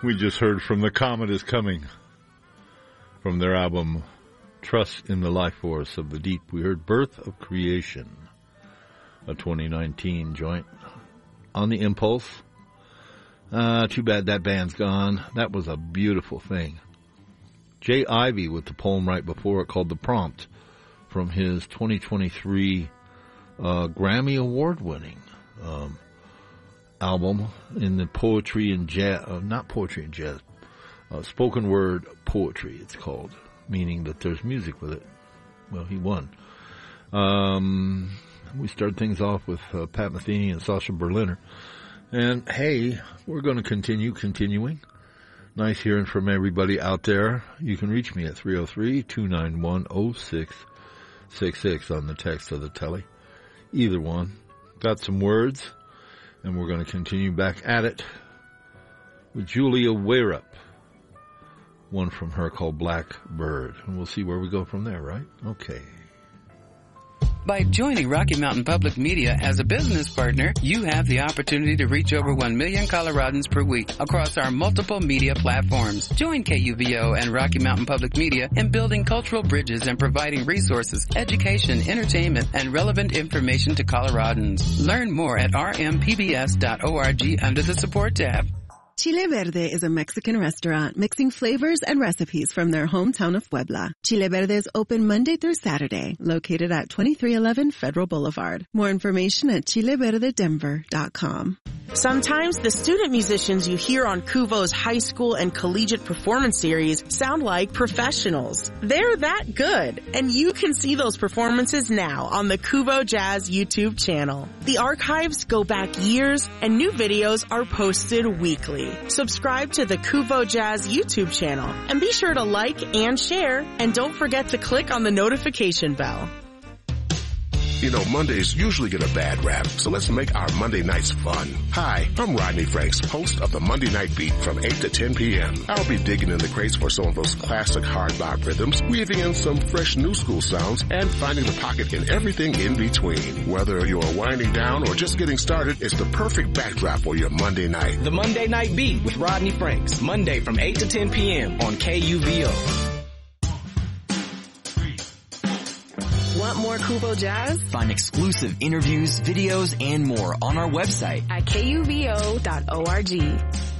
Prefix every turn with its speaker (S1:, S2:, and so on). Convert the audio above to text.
S1: We just heard from The Comet Is Coming from their album Trust in the Life Force of the Deep. We heard Birth of Creation, a 2019 joint on the Impulse. Too bad that band's gone. That was a beautiful thing. Jay Ivey with the poem right before it called The Prompt from his 2023 Grammy Award-winning album in the poetry and jazz, not poetry and jazz, spoken word poetry it's called, meaning that there's music with it. Well, he won. We started things off with Pat Metheny and Sasha Berliner. And hey, we're going to continuing. Nice hearing from everybody out there. You can reach me at 303-291-0666 on the text of the telly. Either one. Got some words, and we're going to continue back at it with Julia Wayrup. One from her called Blackbird. And we'll see where we go from there, right? Okay.
S2: By joining Rocky Mountain Public Media as a business partner, you have the opportunity to reach over 1 million Coloradans per week across our multiple media platforms. Join KUVO and Rocky Mountain Public Media in building cultural bridges and providing resources, education, entertainment, and relevant information to Coloradans. Learn more at rmpbs.org under the support tab.
S3: Chile Verde is a Mexican restaurant mixing flavors and recipes from their hometown of Puebla. Chile Verde is open Monday through Saturday, located at 2311 Federal Boulevard. More information at chileverdedenver.com.
S4: Sometimes the student musicians you hear on Kuvo's high school and collegiate performance series sound like professionals. They're that good, and you can see those performances now on the Kuvo Jazz YouTube channel. The archives go back years, and new videos are posted weekly. Subscribe to the Kuvo Jazz YouTube channel, and be sure to like and share, and don't forget to click on the notification bell.
S5: You know, Mondays usually get a bad rap, so let's make our Monday nights fun. Hi, I'm Rodney Franks, host of the Monday Night Beat from 8 to 10 p.m. I'll be digging in the crates for some of those classic hard bop rhythms, weaving in some fresh new school sounds, and finding the pocket in everything in between. Whether you're winding down or just getting started, it's the perfect backdrop for your Monday night.
S6: The Monday Night Beat with Rodney Franks, Monday from 8 to 10 p.m. on KUVO.
S4: Want more Kuvo Jazz?
S6: Find exclusive interviews, videos, and more on our website
S4: at kuvo.org.